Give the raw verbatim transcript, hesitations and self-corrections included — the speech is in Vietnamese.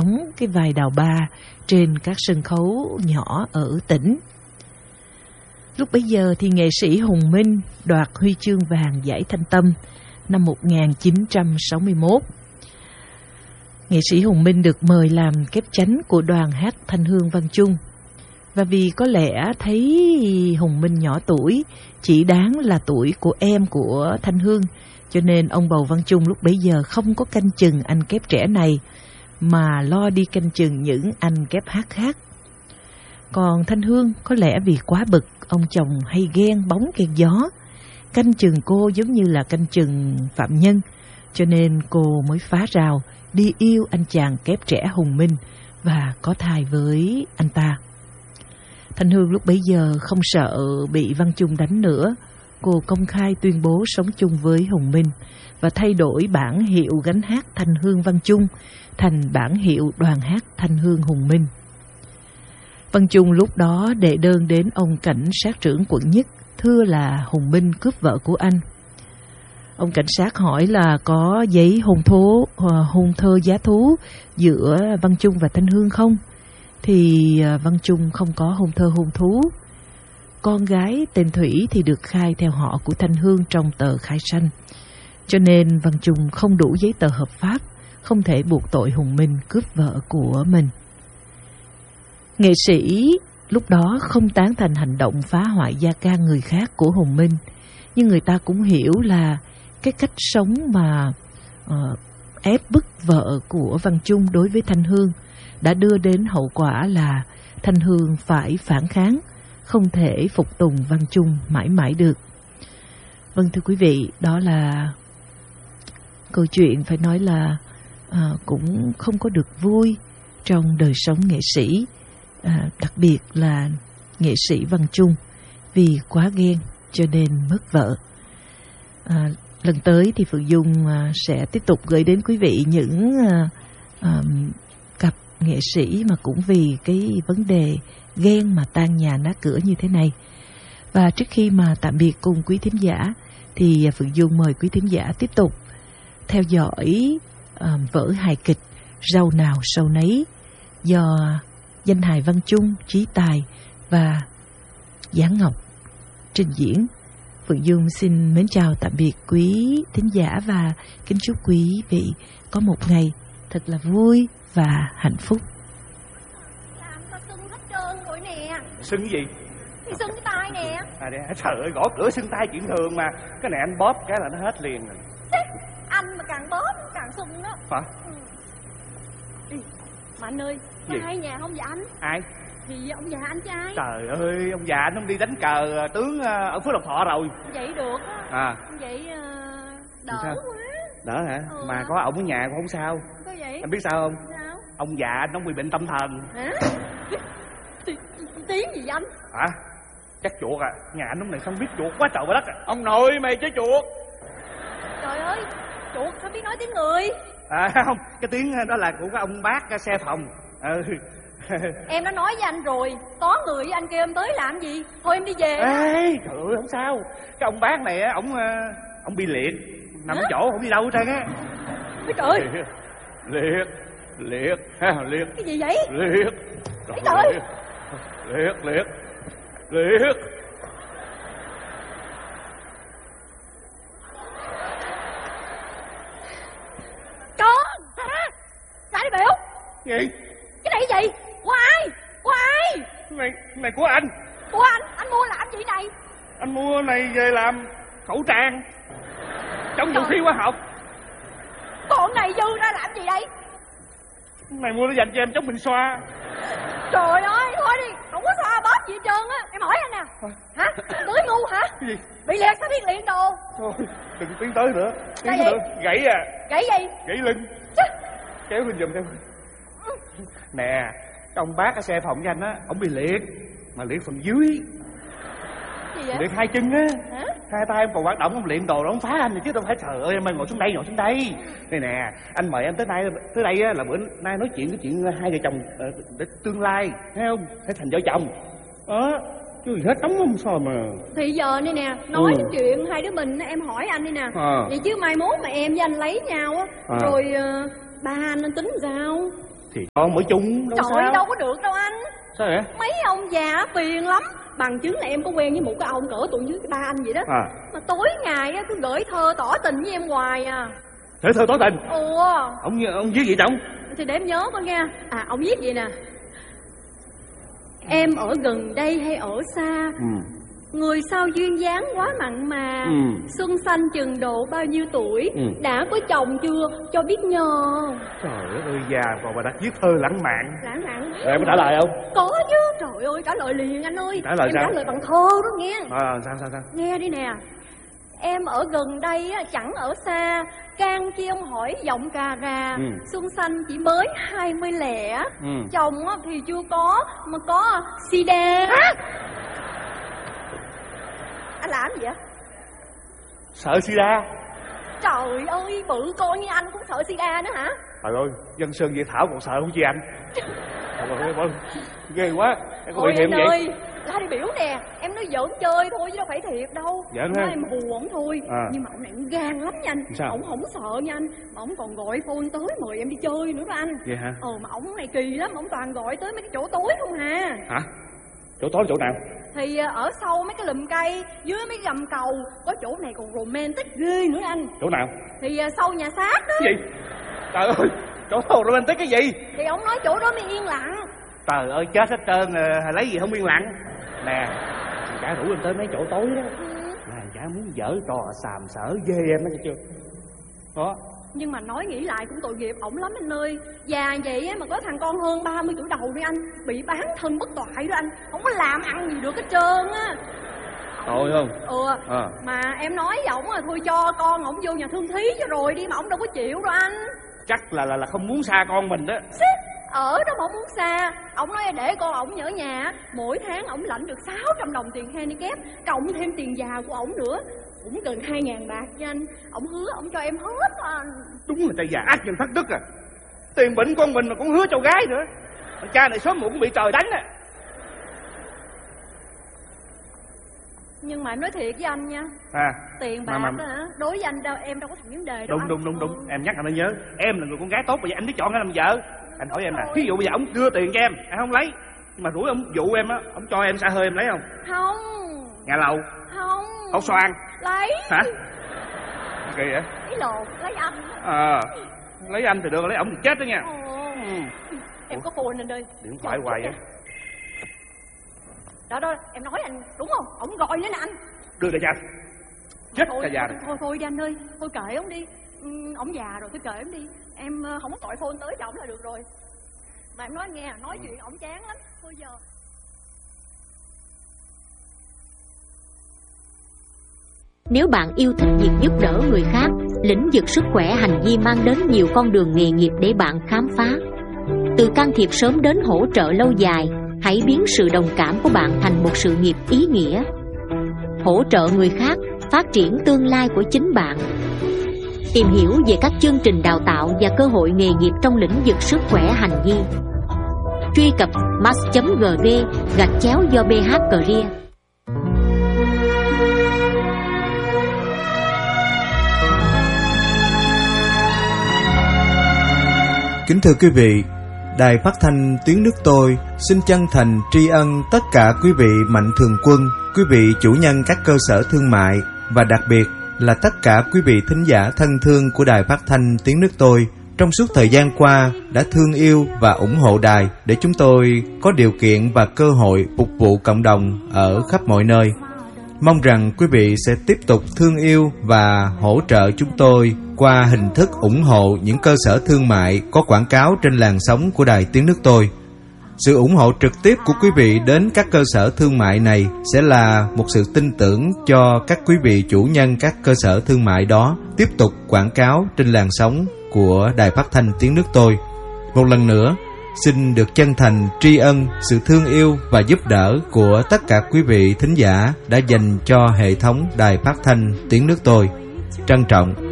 đóng cái vai đào ba trên các sân khấu nhỏ ở tỉnh. Lúc bấy giờ thì nghệ sĩ Hùng Minh đoạt huy chương vàng giải Thanh Tâm năm một nghìn chín trăm sáu mươi mốt. Nghệ sĩ Hùng Minh được mời làm kép chánh của đoàn hát Thanh Hương Văn Chung. Và vì có lẽ thấy Hùng Minh nhỏ tuổi, chỉ đáng là tuổi của em của Thanh Hương, cho nên ông bầu Văn Chung lúc bấy giờ không có canh chừng anh kép trẻ này, mà lo đi canh chừng những anh kép hát khác. Còn Thanh Hương có lẽ vì quá bực, ông chồng hay ghen bóng ghen gió, canh chừng cô giống như là canh chừng phạm nhân, cho nên cô mới phá rào đi yêu anh chàng kép trẻ Hùng Minh và có thai với anh ta. Thanh Hương lúc bấy giờ không sợ bị Văn Chung đánh nữa. Cô công khai tuyên bố sống chung với Hùng Minh và thay đổi bản hiệu gánh hát Thanh Hương Văn Chung thành bản hiệu đoàn hát Thanh Hương Hùng Minh. Văn Chung lúc đó đệ đơn đến ông cảnh sát trưởng quận Nhất thưa là Hùng Minh cướp vợ của anh. Ông cảnh sát hỏi là có giấy hôn thố, hôn thơ giá thú giữa Văn Chung và Thanh Hương không? Thì Văn Chung không có hôn thơ hôn thú. Con gái tên Thủy thì được khai theo họ của Thanh Hương trong tờ khai sanh, cho nên Văn Chung không đủ giấy tờ hợp pháp, không thể buộc tội Hùng Minh cướp vợ của mình. Nghệ sĩ lúc đó không tán thành hành động phá hoại gia can người khác của Hùng Minh, nhưng người ta cũng hiểu là cái cách sống mà uh, ép bức vợ của Văn Chung đối với Thanh Hương đã đưa đến hậu quả là Thanh Hương phải phản kháng, không thể phục tùng Văn Chung mãi mãi được. Vâng, thưa quý vị, đó là câu chuyện phải nói là à, cũng không có được vui trong đời sống nghệ sĩ, à, đặc biệt là nghệ sĩ Văn Chung, vì quá ghen cho nên mất vợ. À, lần tới thì Phượng Dung à, sẽ tiếp tục gửi đến quý vị những à, à, cặp nghệ sĩ mà cũng vì cái vấn đề ghen mà tan nhà nát cửa như thế này. Và trước khi mà tạm biệt cùng quý thính giả thì Phượng Dung mời quý thính giả tiếp tục theo dõi uh, vở hài kịch Rau Nào Sâu Nấy do danh hài Văn Chung, Trí Tài và Giáng Ngọc trình diễn. Phượng Dung xin mến chào tạm biệt quý thính giả và kính chúc quý vị có một ngày thật là vui và hạnh phúc. Làm tao sưng hết trơn rồi nè. Sưng cái gì? Thì sưng cái tay nè. À nè, trời ơi, gõ cửa sưng tay chuyện thường mà. Cái này anh bóp cái là nó hết liền rồi. Anh mà càng bóp càng sưng đó. Hả? Ừ. Đi. Mà anh ơi, có ai nhà không dạ anh? Ai? Thì ông già anh trai. Trời ơi, ông già anh không đi đánh cờ tướng ở Phước Lộc Thọ rồi. Vậy được á. À. Vậy uh, đỡ quá. Đỡ hả? Ừ. Mà có ông ở nhà cũng không sao. Có vậy? Anh biết sao không? Sao? Ông già anh ông bị bệnh tâm thần. Hả? Tiếng gì anh? Hả? Chắc chuột à. Nhà anh lúc này không biết chuột quá trời quá đất à. Ông nội mày chứ chuột. Trời ơi, chuột sao biết nói tiếng người? À không, cái tiếng đó là của cái ông bác xe phòng. Ừ. Em đã nói với anh rồi, có người với anh kêu em tới làm gì? Thôi em đi về. Ê, trời ơi, không sao. Cái ông bác này á, ổng ông bị liệt, nằm ở chỗ không đi đâu hết trơn á. Trời ơi. Liệt, liệt, ha, liệt. Cái gì vậy? Liệt. Trời, trời ơi. Liệt, liệt, liệt. Con. Hả? Ra đi biểu. Gì? Cái này cái gì? Của ai? Của ai? Này, này của anh. Của anh? Anh mua làm gì này? Anh mua này về làm khẩu trang chống vũ khí hóa học. Còn này dư ra làm gì đây? Này mua để dành cho em chống bệnh xoa. Trời ơi, thôi đi, không có xoa bóp gì hết trơn á. Em hỏi anh nè. Hả? Anh tưới ngu hả? Cái gì? Bị liệt sao biết liền đồ? Thôi, đừng tiến tới nữa. Tiến Là nữa. Gãy à. Gãy gì? Gãy lưng. Kéo lên giùm theo. Nè, cái ông bác ở xe phòng với anh á, ổng bị liệt. Mà liệt phần dưới. Gì vậy? Liệt hai chân á. Hả? Hai tay em còn hoạt động, ông luyện đồ, ông phá anh rồi chứ đâu phải. Trời ơi, em ơi, ngồi xuống đây, ngồi xuống đây. Đây nè, anh mời em tới đây, tới đây á, là bữa nay nói chuyện cái chuyện hai vợ chồng để tương lai, thấy không? Sẽ thành vợ chồng. Đó, chứ gì hết tống không sao mà. Thì giờ này nè, nói Ừ. cái chuyện hai đứa mình, em hỏi anh đi nè. À. Vậy chứ mai mốt mà em với anh lấy nhau á, À. rồi uh, ba anh anh tính sao? Thì con mới chung đâu. Trời sao? đâu có được đâu anh. Sao vậy? Mấy ông già phiền lắm. Bằng chứng là em có quen với một cái ông cỡ tuổi dưới ba anh vậy đó. À. Mà tối ngày á cứ gửi thơ tỏ tình với em hoài à. Thế thơ tỏ tình? Ủa. Ông ông viết gì trọng? Thì để em nhớ coi nha. À, ông viết vậy nè: em ở gần đây hay ở xa, ừ. người sao duyên dáng quá mặn mà, ừ. xuân xanh chừng độ bao nhiêu tuổi, ừ. đã có chồng chưa cho biết nhờ. Trời ơi, già còn mà đã viết thơ lãng mạn. Lãng mạn. Em có trả lời không? Có chứ. Trời ơi, trả lời liền anh ơi. Trả lời em sao? trả lời bằng thơ đó nghe. À, sao sao sao? Nghe đi nè. Em ở gần đây á, chẳng ở xa, can chi ông hỏi giọng cà rà, ừ. xuân xanh chỉ mới hai mươi lẻ, ừ. chồng á, thì chưa có, mà có sida. Hả? Anh làm gì vậy? Sợ sida? Trời ơi, bự con như anh cũng sợ sida nữa hả? Trời ơi, dân sơn Việt Thảo còn sợ không chị anh? Trời ơi, ghê quá. Em có bị hiểm vậy? Ơi, la đi biểu nè, em nói giỡn chơi thôi chứ đâu phải thiệt đâu. Giỡn hả? Em hù ổng thôi, à. Nhưng mà ổng này gan lắm nha anh. Sao? Ổng không sợ nha anh, mà ổng còn gọi phone tới mời em đi chơi nữa đó anh. Vậy hả? Ờ mà ổng này kỳ lắm, ổng toàn gọi tới mấy cái chỗ tối không hà. Hả? Chỗ tối chỗ nào? Thì ở sau mấy cái lùm cây, dưới mấy cái gầm cầu, có chỗ này còn romantic ghê nữa anh. Chỗ nào? Thì sau nhà xác đó. Cái gì? Trời ơi, chỗ nào romantic cái gì? Thì ổng nói chỗ đó mới yên lặng. Trời ơi, chết hết trơn, lấy gì không yên lặng. Nè, chả rủ em tới mấy chỗ tối đó, ừ. là chả muốn dở trò xàm sở ghê em đó nghe chưa? Đó. Nhưng mà nói nghĩ lại cũng tội nghiệp ổng lắm anh ơi. Già vậy mà có thằng con hơn ba mươi tuổi đầu đi anh, bị bán thân bất toại đó anh, không có làm ăn gì được hết trơn á. Tội không? Ừ, à. Mà em nói với ổng là thôi cho con ổng vô nhà thương thí cho rồi đi, mà ổng đâu có chịu đâu anh. Chắc là là là không muốn xa con mình đó. Ở đó mà không muốn xa. Ổng nói để con ổng ở nhà, mỗi tháng ổng lãnh được sáu trăm đồng tiền handicap, cộng thêm tiền già của ổng nữa, cũng gần hai ngàn bạc cho anh. Ổng hứa ổng cho em hết anh. Đúng là tay già ác nhân thất đức à. Tiền bệnh con mình mà cũng hứa cho gái nữa. Thằng cha này sớm muộn cũng bị trời đánh à. Nhưng mà em nói thiệt với anh nha, à, tiền bạc mà, mà... đó hả, đối với anh đâu, em đâu có thành vấn đề đâu. Đúng anh. đúng đúng đúng, ừ. Em nhắc anh mới nhớ, em là người con gái tốt, bây giờ anh biết chọn ai làm vợ. Anh hỏi em nè, ví dụ bây giờ ông đưa tiền cho em, em không lấy, nhưng mà rủi ông dụ em á, ông cho em xa hơi em lấy không? Không. Nhà lầu? Không. Hột xoàn? Lấy. Hả? Kỳ vậy? Lấy lột, lấy anh. À, lấy anh thì được, lấy ổng thì chết đó nha. Ừ. Em có phone anh ơi. Điện thoại hoài vậy. Đó đó, em nói anh đúng không? Ổng gọi nữa nè anh. Đưa đây cho anh. Chết thôi, cả già này. Thôi thôi đi anh ơi, thôi kệ ổng đi. Ừ, ổng già rồi, thôi kệ ổng đi. Em không có gọi phone tới cho ổng là được rồi. Mà em nói nghe, nói chuyện ổng chán lắm. Thôi giờ. Nếu bạn yêu thích việc giúp đỡ người khác, lĩnh vực sức khỏe hành vi mang đến nhiều con đường nghề nghiệp để bạn khám phá. Từ can thiệp sớm đến hỗ trợ lâu dài, hãy biến sự đồng cảm của bạn thành một sự nghiệp ý nghĩa. Hỗ trợ người khác, phát triển tương lai của chính bạn. Tìm hiểu về các chương trình đào tạo và cơ hội nghề nghiệp trong lĩnh vực sức khỏe hành vi. Truy cập mass chấm gv gạch chéo do bê hát Career. Kính thưa quý vị, Đài Phát thanh Tiếng nước tôi xin chân thành tri ân tất cả quý vị mạnh thường quân, quý vị chủ nhân các cơ sở thương mại và đặc biệt là tất cả quý vị thính giả thân thương của Đài Phát thanh Tiếng nước tôi trong suốt thời gian qua đã thương yêu và ủng hộ đài để chúng tôi có điều kiện và cơ hội phục vụ cộng đồng ở khắp mọi nơi. Mong rằng quý vị sẽ tiếp tục thương yêu và hỗ trợ chúng tôi qua hình thức ủng hộ những cơ sở thương mại có quảng cáo trên làn sóng của Đài Tiếng nước tôi. Sự ủng hộ trực tiếp của quý vị đến các cơ sở thương mại này sẽ là một sự tin tưởng cho các quý vị chủ nhân các cơ sở thương mại đó tiếp tục quảng cáo trên làn sóng của Đài Phát thanh Tiếng nước tôi. Một lần nữa, xin được chân thành tri ân sự thương yêu và giúp đỡ của tất cả quý vị thính giả đã dành cho hệ thống Đài Phát thanh Tiếng nước tôi. Trân trọng.